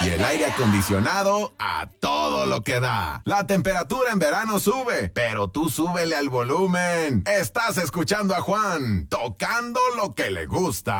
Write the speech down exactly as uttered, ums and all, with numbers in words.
y el aire acondicionado a todo lo que da. La temperatura en verano sube, pero tú súbele al volumen. Estás escuchando a Juan, tocando lo que le gusta.